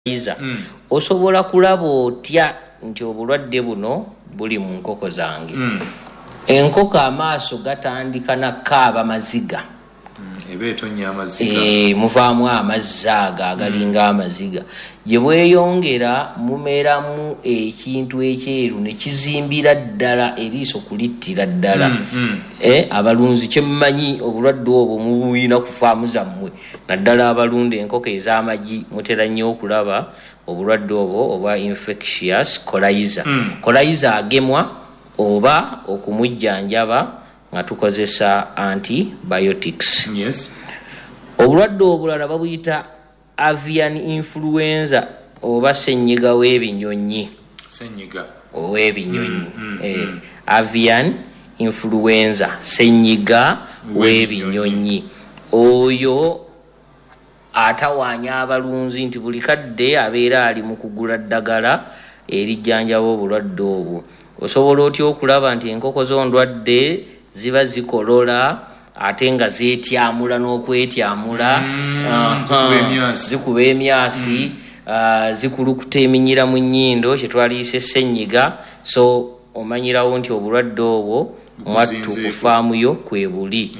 osobola kulaba otya nti obulwadde buno buli mu nkoko zange. Enkoko amaaso gatandika nakaaba maziga. Ebetonya amaziga. Muvaamu amazzi agalinga amaziga. Gye bweyongera mumeramu ekintu ekyeru ne kizimbira ddala eriiso kulittira ddala. Abalunzi kyemmanyi obulwadde obwo mubuyina ku faamu zammwe. Naddala abalunda enkoko ez'amagi mutera nnyo okulaba obulwadde obwo oba infectious coryza. Coryza agemwa oba okumujjanjaba nga tukozesa antibiotics. Yes. Obulwadde obulala babuyita avian influenza oba senyiga w'ebinyonyi. Senyiga w'ebinyonyi. Avian influenza senyiga w'ebinyonyi. Oyo atawaanya abalunzi nti buli kadde abeera ali mu kugula ddagala erijjanjaba obulwadde obwo. Osobola otya okulaba nti enkoko z'ondwadde ziba zikolola ate nga zeetyamula n'okwetyamula, zikuba emyasi, zikulukuta eminyira mu nnyindo kye twaliise senyiga. So omanyirawo nti obulwadde obwo mwattu ku faamu yo kwe buli.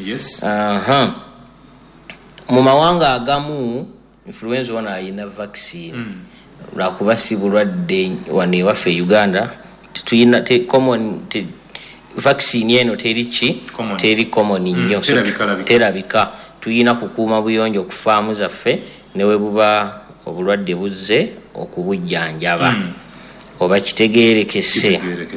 Mu mawanga agamu influenza ono ayina vaccine lwakuba si bulwadde wano ewaffe Uganda tuyina vaccine eno teri common nnyo, terabika. Tuyina kukuuma buyonjo ku faamu zaffe ne bwe buba obulwadde buzze okubujjanjaba oba kitegeerekese.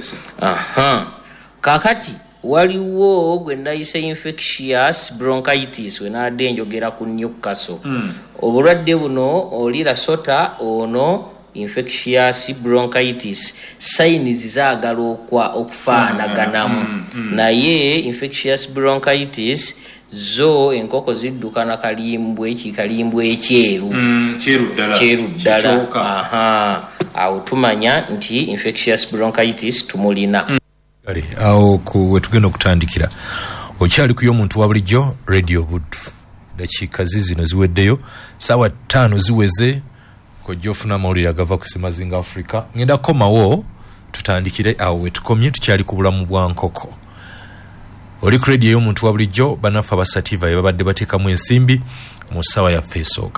Kaakati waliwo gwe nayise infectious bronchitis we naadde njogera ku Newcastle. Obulwadde buno olira sota ono infectious bronchitis signs zaagala okufaanaganamu naye infectious bronchitis zo enkoko zidduka na kalimbwe ekyeru kyeru ddala. Awo tumanya nti infectious bronchitis tumulina. Kale awo we tugenda okutandikira okyali kuyo omuntu wa bulijjo Radio Buddu. Dakiika zino ziweddeyo ssaawa 5 ziweze kojja ofuna amawulire agava ku Semazinga Africa. Ngenda komawo tutandikire awo we tukomye tukyali ku bulamu bwa nkoko. Oli ku radio y'omuntu wa bulijjo banafa basativa babadde bateekamu ensimbi mu ssaawa yaffe esooka.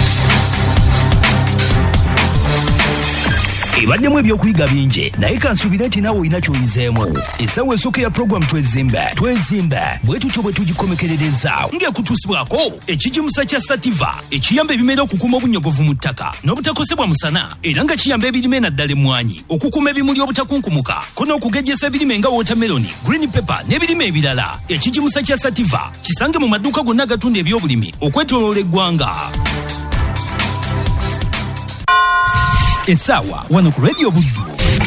Ebaddemu ebyokuyiga bingi naye kansuubire nti naawe olina ky'oyizeemu. Essaawa esooka ya puroguramu twezimbe bwe tutyo bwe tugikomekerereza ng'ekutuusibwako ekigimusa kya sativa ekiyamba ebimera okukuuma obunyogovu mu ttaka n'obutakosebwa musana era nga kiyamba ebirime naddala emmwanyi okukuuma ebimuli obutakunkumuka ko n'okugejjesa ebirime nga watermeloni, green pepper n'ebirime ebirala. Ekigimusa kya sativa kisange mu maduuka gonna agatunda ebyobulimi okwetooloola eggwanga. Essaawa wano ku Radio Buddu.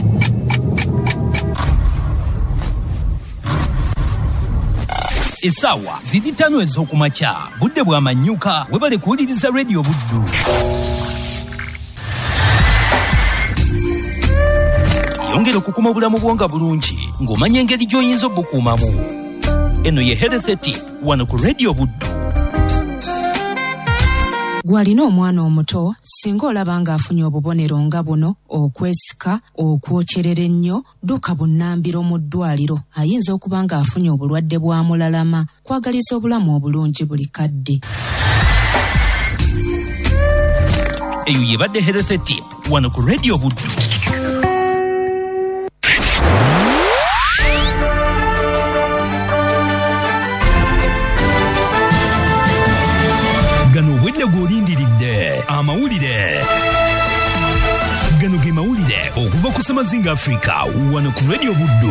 Essaawa ziri 5 ez'okumakya budde bw'amanyuka webale kuwuliriza Radio Buddu. Yongera okukuma obulamu bwo nga bulungi ng'omanya engeri gy'oyinza obukuumamu. Eno ye Health Tip wano ku Radio Buddu. Gwalina omwana omuto singa olaba ng'afunye obubonero nga buno okwesika okwokyerera ennyo dduka bunnambiro mu ddwaliro. Ayinza okuba ng'afunye obulwadde bwa mulalama. Kwagaliza obulamu obulungi buli kadde. Eyo yebadde Health Tip wano ku Radio Buddu. Gano obwedde gw'olindiridde amawulire. Gano ge mawulire okuva ku Semazinga Africa wano ku Radio Buddu.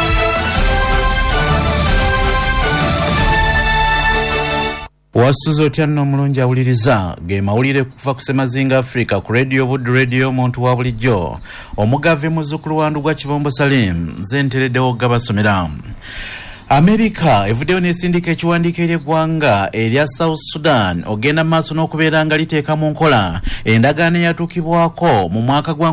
Wasuzo otya nno omulungi awuliriza ge mawulire kuva ku Semazinga Africa ku Radio Buddu, radio omuntu wa bulijjo. Omugave muzzukulu wandu gwa Kibombo Salim nze ntereddewo gabasomera. Amerika evuddeyo n'esindika ekiwandiiko ery'eggwanga erya South Sudan ogenda maaso n'okubeera nga liteeka mu nkola endagaano eyatuukibwako mu mwaka gwa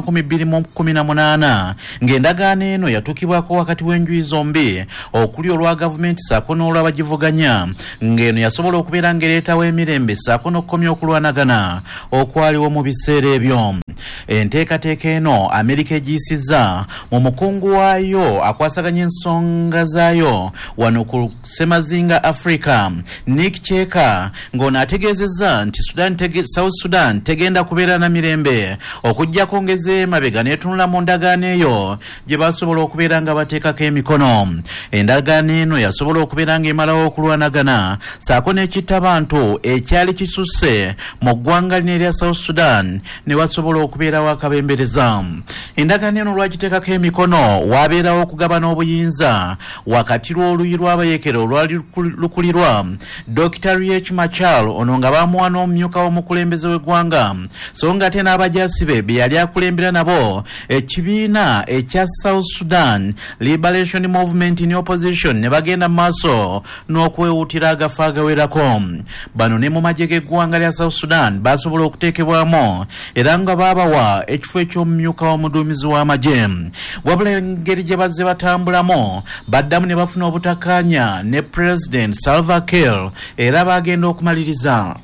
2018 ng'endagaano eno yatuukibwako wakati w'enjuyi zombi okuli olwa gavumenti ssaako n'olw'abagivuganya ng'eno yasobola okubeera ng'ereetawo emirembe ssaako n'okkomya okulwanagana okwaliwo mu biseera ebyo. Enteekateeka eno Amerika egiyisizza mu mukungu waayo akwasaganya ensonga zaayo wano ku Semazinga Africa Nick Cheka ng'ono ategeezezza nti South Sudan tegenda kubeera na mirembe okujjako ngeze mabega n'etunula mu ndagaano eyo gye basobola okubeera nga bateekako emikono. Endagaano eno yasobola okubeera ng'emalawo okulwanagana ssaako n'ekitta bantu ekyali kisusse mu ggwanga lino erya South Sudan ne wasobola okubeerawo akabembereza. Endagaano eno lwagiteekako emikono waabeerawo okugabana obuyinza wakati lw'oluyi lw'abayeekera olwali lukulirwa Dr. Riek Machar ono nga bamuwa n'omumyuka w'omukulembeze w'eggwanga so nga ate n'abajaasi be yali akulembera nabo ekibiina ekya South Sudan Liberation Movement in Opposition ne bagenda mu maaso n'okwewuutira agafu agawerako. Bano ne mu magye g'eggwanga lya South Sudan basobola okuteekebwamu era nga baabawa ekifo eky'omumyuka w'omuduumizi w'amagye. Wabula engeri gye bazze batambulamu baddamu ne bafuna obutakkaanya ne President Salva Kiir era bagenda okumaliriza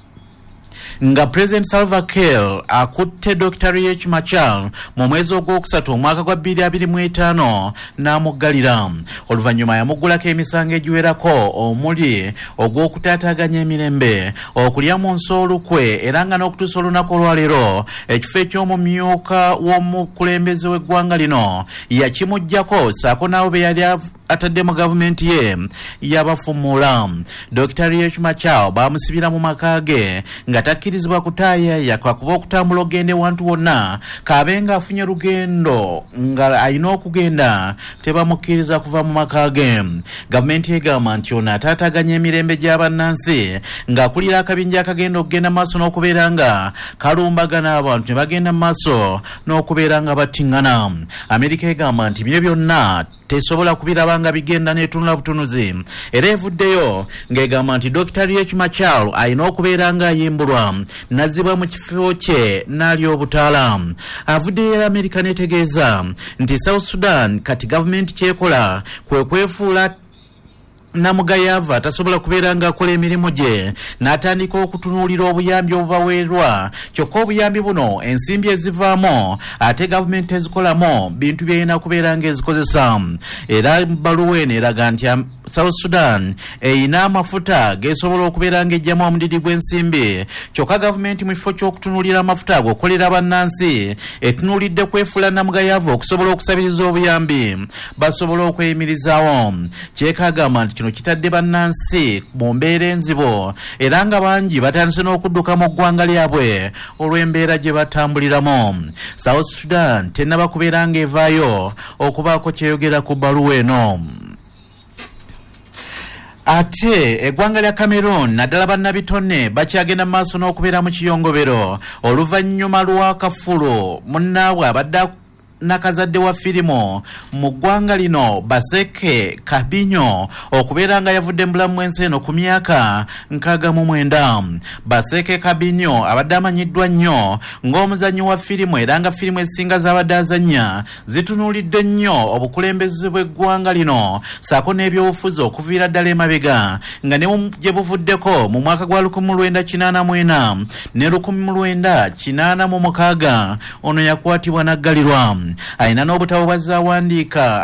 nga President Salva Kiir akutte Dr. Riek Machar mu mwezi ogwokusatu omwaka gwa 2025 n'amuggalira. Oluvannyuma yamuggulako emisango egiwerako omuli ogw'okutaataaganya emirembe okulya mu nsi olukwe era nga n'okutuusa olunaku olwaleero ekifo eky'omumyuka w'omukulembeze w'eggwanga lino yakimuggyako ssaako n'abo be yali atadde mu gavumenti ye yabafumula. Dr. Riek Machar bamusibira mu maka ge nga takkirizibwa kutaayaya kakuba okutambula ogende wantu wonna kabenga afunye lugendo nga alina okugenda tebamukkiriza kuva mu maka ge. Gavumenti egamba nti ono ataataganya emirembe gy'abannansi ng'akulira akabinja akagenda okugenda maaso n'okubeera nga kalumbagana abantu ne bagenda maaso n'okubeera nga battiŋŋana. Amerika egamba nti bino byonna tesobola kubiraba nga bigenda n'etunula butunuzi era evuddeyo ng'egamba nti Dr. Riek Machar alina okubeera nga ayimbulwa nazzibwa mu kifo kye n'ali obutaala. Avuddeyo era Amerika n'etegeeza nti South Sudan kati gavumenti kyekola kwe kwefuula namugayava atasobola kubeera nga akola emirimu gye n'atandika okutunuulira obuyambi obubaweerwa kyokka obuyambi buno ensimbi ezivaamu ate gavumenti ezikolamu bintu byerina kubeera ng'ezikozesa. Era baluwa eno eraga nti South Sudan eyina amafuta gesobola okubeera ng'ejjamu omudidi gw'ensimbi kyokka gavumenti mu kifo ky'okutunuulira amafuta ago okukolera bannansi etunuulidde kwefuula namugayava okusobola okusabiriza obuyambi basobola okweyimirizaawo. Kyekagamba nti kino kitadde bannansi mu mbeera enzibu era nga bangi batandise n'okudduka mu ggwanga lyabwe olw'embeera gye batambuliramu. South Sudan tennaba kubeera ng'evaayo okubaako kyeyogera ku bbaluwa eno. Ate eggwanga lya Cameroon naddala bannabitone bakyagenda mu maaso n'okubeera mu kiyongobero oluvannyuma lw'akafulo munnaabwe abadde nakazadde wa firimu mu ggwanga lino Baseke Kabinyo okubeera nga yavudde mu bulamu bw'ensi eno ku myaka 69. Baseke Kabinyo abadde amanyiddwa nnyo ng'omuzannyi wa firimu era nga firimu ezisinga z'abadde azannya zitunuulidde nnyo obukulembeze bw'eggwanga lino ssaako n'ebyobufuzi okuviira ddala emabega nga ne gye buvuddeko mu mwaka gwa 1984 ne 1986 ono yakwatibwa n'aggalirwa. Alina n'obutabo bw'azaawandiika